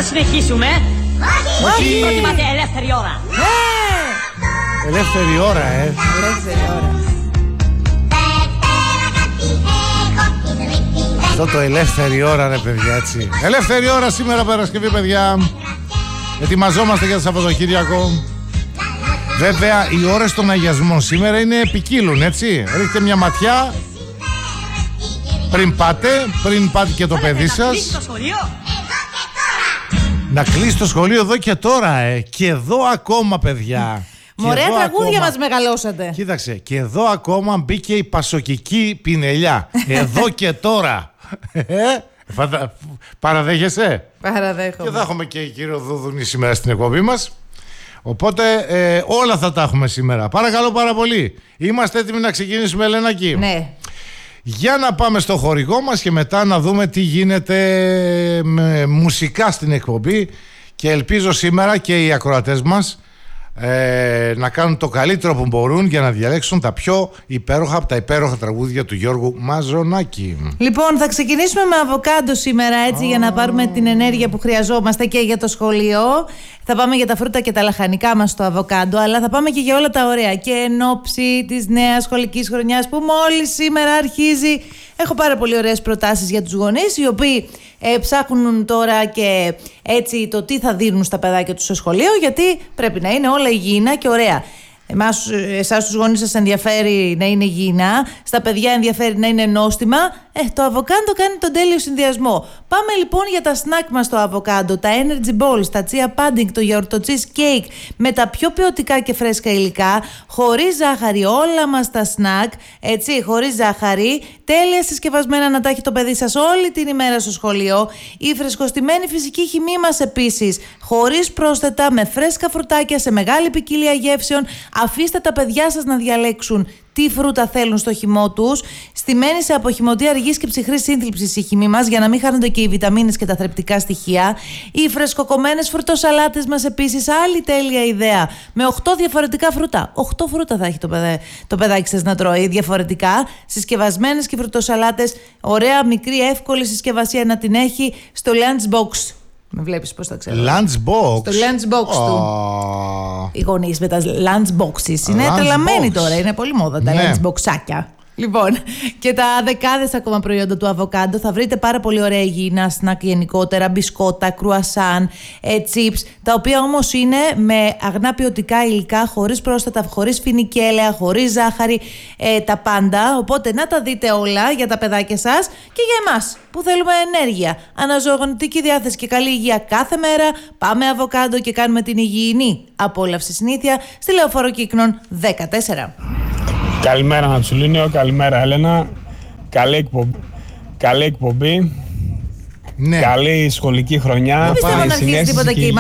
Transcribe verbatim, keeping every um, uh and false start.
να συνεχίσουμε? Όχι! Προτιμάτε ελεύθερη ώρα? Ναι! Ελεύθερη ώρα, ε! Ελεύθερη ώρα. Αυτό το ελεύθερη ώρα, ρε παιδιά, έτσι. Ελεύθερη ώρα σήμερα Παρασκευή, παιδιά. Ετοιμαζόμαστε για το Σαββατοκύριακο. Βέβαια, οι ώρες των αγιασμών σήμερα είναι ποικίλουν, έτσι. Ρίχτε μια ματιά πριν πάτε, πριν πάτε και το παιδί σας. Να κλείσει το σχολείο εδώ και τώρα, ε. Και εδώ ακόμα, παιδιά. Με ωραία τραγούδια μας μεγαλώσατε. Κοίταξε, και εδώ ακόμα μπήκε η πασοκική πινελιά. Εδώ και τώρα. Ε, φαντα... Παραδέχεσαι? Παραδέχομαι. Και θα έχουμε και κύριο Δούδουνη σήμερα στην εκπομπή μας. Οπότε ε, όλα θα τα έχουμε σήμερα. Παρακαλώ πάρα πολύ. Είμαστε έτοιμοι να ξεκινήσουμε, Ελένακη? Ναι. Για να πάμε στο χορηγό μας και μετά να δούμε τι γίνεται με μουσικά στην εκπομπή. Και ελπίζω σήμερα και οι ακροατές μας ε, να κάνουν το καλύτερο που μπορούν για να διαλέξουν τα πιο υπέροχα από τα υπέροχα τραγούδια του Γιώργου Μαζονάκη. Λοιπόν, θα ξεκινήσουμε με αβοκάντο σήμερα, έτσι, oh. για να πάρουμε την ενέργεια που χρειαζόμαστε και για το σχολείο. Θα πάμε για τα φρούτα και τα λαχανικά μας στο αβοκάντο, αλλά θα πάμε και για όλα τα ωραία. Και εν ώψη της νέας σχολικής χρονιάς που μόλις σήμερα αρχίζει, έχω πάρα πολύ ωραίες προτάσεις για τους γονείς, οι οποίοι ε, ψάχνουν τώρα και έτσι το τι θα δίνουν στα παιδάκια τους στο σχολείο, γιατί πρέπει να είναι όλα υγιεινά και ωραία. Εμάς, εσάς τους γονείς σας ενδιαφέρει να είναι υγιεινά, στα παιδιά ενδιαφέρει να είναι νόστιμα. Ε, το αβοκάντο κάνει τον τέλειο συνδυασμό. Πάμε λοιπόν για τα σνακ μας στο αβοκάντο, τα energy balls, τα chia pudding, το γιαουρτο cheese cake με τα πιο ποιοτικά και φρέσκα υλικά, χωρίς ζάχαρη, όλα μας τα σνακ, έτσι, χωρίς ζάχαρη, τέλεια συσκευασμένα να τα έχει το παιδί σας όλη την ημέρα στο σχολείο. Η φρεσκοστημένη φυσική χυμή μας επίσης, χωρίς πρόσθετα, με φρέσκα φρουτάκια σε μεγάλη ποικιλία γεύσεων. Αφήστε τα παιδιά σας να διαλέξουν τι φρούτα θέλουν στο χυμό τους. Στημένη σε αποχυμωτή αργής και ψυχρής σύνθλιψης η χυμή μας για να μην χάνονται και οι βιταμίνες και τα θρεπτικά στοιχεία. Οι φρεσκοκομμένες φρουτοσαλάτες μας επίσης, άλλη τέλεια ιδέα. Με οκτώ διαφορετικά φρούτα. οκτώ φρούτα θα έχει το, παιδε, το παιδάκι σας να τρώει διαφορετικά. Συσκευασμένες και φρουτοσαλάτες. Ωραία, μικρή, εύκολη συσκευασία να την έχει στο lunch box. Με βλέπεις πώς τα ξέρω. Lunch box. Στο lunch box oh. του. Οι γονείς με τα lunch boxes είναι lunch τρελαμένοι box. τώρα. Είναι πολύ μόδα τα ναι. lunch boxάκια. Λοιπόν, και τα δεκάδες ακόμα προϊόντα του αβοκάντο. Θα βρείτε πάρα πολύ ωραία υγιεινά σνακ γενικότερα, μπισκότα, κρουασάν, ε, chips, τα οποία όμως είναι με αγνά ποιοτικά υλικά, χωρίς πρόσθετα, χωρίς φινικέλαια, χωρίς ζάχαρη, ε, τα πάντα. Οπότε να τα δείτε όλα για τα παιδάκια σας και για εμάς που θέλουμε ενέργεια, αναζωογονητική διάθεση και καλή υγεία κάθε μέρα. Πάμε αβοκάντο και κάνουμε την υγιεινή απόλαυση συνήθεια στη Λεωφόρο Κύκνων δεκατέσσερα. Καλημέρα Νατσουλίνιο, καλημέρα Έλενα. Καλή εκπομπή. Καλή εκπομπή. Ναι. Καλή σχολική χρονιά. Δεν πιστεύω να αρχίσει τίποτα εκεί.